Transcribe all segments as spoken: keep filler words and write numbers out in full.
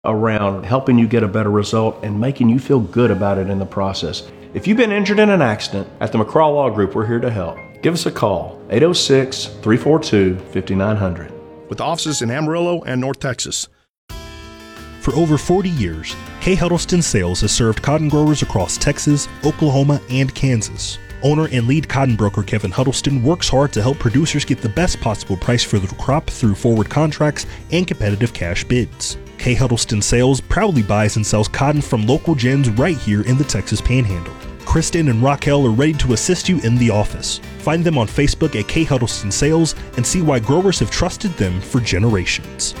around helping you get a better result and making you feel good about it in the process. If you've been injured in an accident, at the McCraw Law Group, we're here to help. Give us a call, eight oh six, three four two, five nine zero zero. With offices in Amarillo and North Texas. For over forty years, K. Huddleston Sales has served cotton growers across Texas, Oklahoma, and Kansas. Owner and lead cotton broker Kevin Huddleston works hard to help producers get the best possible price for their crop through forward contracts and competitive cash bids. K. Huddleston Sales proudly buys and sells cotton from local gins right here in the Texas Panhandle. Kristen and Raquel are ready to assist you in the office. Find them on Facebook at K. Huddleston Sales and see why growers have trusted them for generations.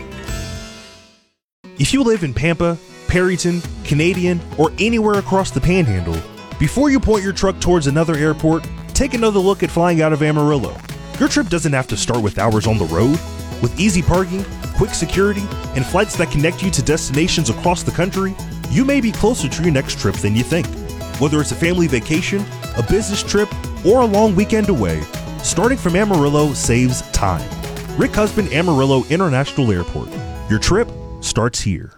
If you live in Pampa, Perryton, Canadian, or anywhere across the Panhandle, before you point your truck towards another airport, take another look at flying out of Amarillo. Your trip doesn't have to start with hours on the road. With easy parking, quick security, and flights that connect you to destinations across the country, you may be closer to your next trip than you think. Whether it's a family vacation, a business trip, or a long weekend away, starting from Amarillo saves time. Rick Husband Amarillo International Airport. Your trip starts here.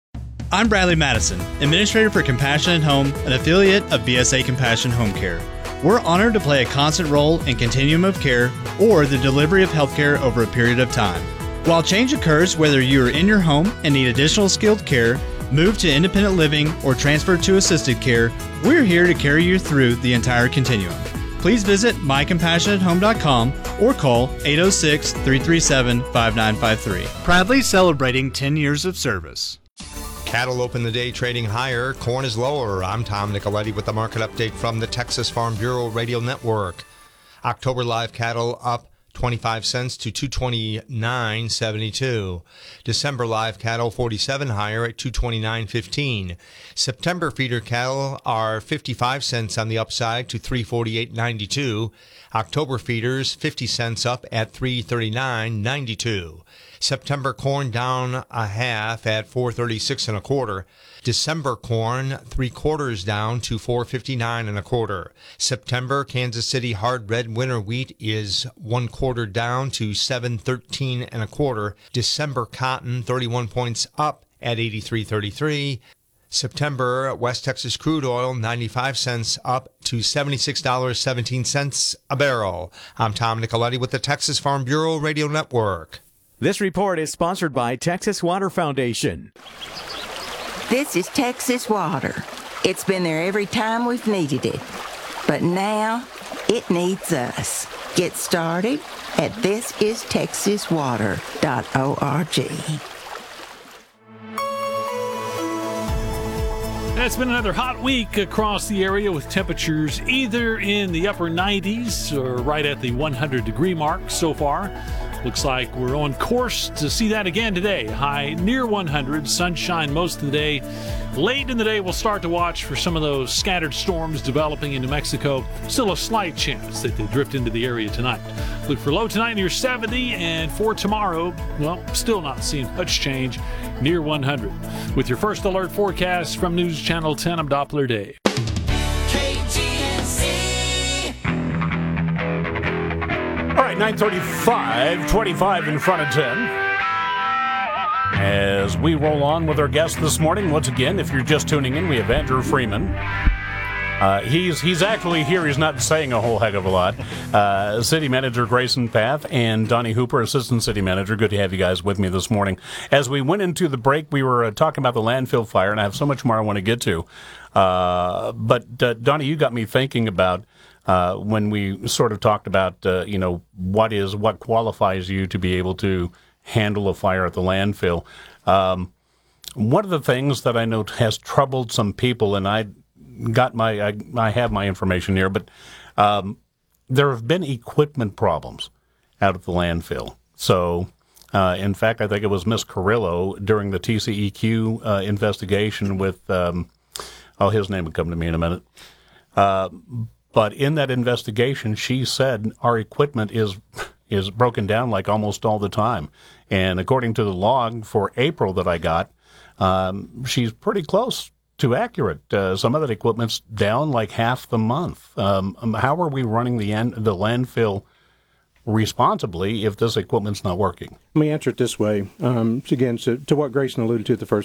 I'm Bradley Madison, Administrator for Compassionate Home, an affiliate of B S A Compassion Home Care. We're honored to play a constant role in continuum of care or the delivery of healthcare over a period of time. While change occurs whether you are in your home and need additional skilled care, move to independent living, or transfer to assisted care, we're here to carry you through the entire continuum. Please visit my compassionate home dot com or call eight oh six, three three seven, five nine five three. Proudly celebrating ten years of service. Cattle open the day trading higher, corn is lower. I'm Tom Nicoletti with the market update from the Texas Farm Bureau Radio Network. October live cattle up twenty-five cents to two twenty-nine seventy-two. December live cattle forty-seven higher at two twenty-nine fifteen. September feeder cattle are fifty-five cents on the upside to three forty-eight ninety-two. October feeders fifty cents up at three thirty-nine ninety-two. September corn down a half at four thirty-six and a quarter. December corn three quarters down to four fifty-nine and a quarter. September Kansas City hard red winter wheat is one quarter down to seven thirteen and a quarter. December cotton thirty-one points up at eighty-three thirty-three. September West Texas crude oil ninety-five cents up to seventy-six dollars and seventeen cents a barrel. I'm Tom Nicoletti with the Texas Farm Bureau Radio Network. This report is sponsored by Texas Water Foundation. This is Texas Water. It's been there every time we've needed it. But now, it needs us. Get started at this is texas water dot org. It's been another hot week across the area with temperatures either in the upper nineties or right at the one hundred degree mark so far. Looks like we're on course to see that again today. High near one hundred, sunshine most of the day. Late in the day, we'll start to watch for some of those scattered storms developing into Mexico. Still a slight chance that they drift into the area tonight. Look for low tonight near seventy, and for tomorrow, well, still not seeing much change, near one hundred. With your first alert forecast from News Channel ten, I'm Doppler Dave. All right, nine thirty-five, twenty-five in front of ten. As we roll on with our guest this morning, once again, if you're just tuning in, we have Andrew Freeman. Uh, he's he's actually here. He's not saying a whole heck of a lot. Uh, City Manager Grayson Path and Donnie Hooper, Assistant City Manager. Good to have you guys with me this morning. As we went into the break, we were uh, talking about the landfill fire, and I have so much more I want to get to. Uh, but, uh, Donnie, you got me thinking about uh, when we sort of talked about, uh, you know, what is, what qualifies you to be able to handle a fire at the landfill. Um, one of the things that I know has troubled some people, and I got my, I, I have my information here, but um, there have been equipment problems out at the landfill. So, uh, in fact, I think it was Miss Carrillo during the T C E Q uh, investigation with, um, oh, his name would come to me in a minute. Uh, but in that investigation, she said our equipment is is broken down like almost all the time. And according to the log for April that I got, um, she's pretty close to accurate. Uh, some of that equipment's down like half the month. Um, how are we running the, the landfill responsibly if this equipment's not working? Let me answer it this way. Um, again, so to what Grayson alluded to at the first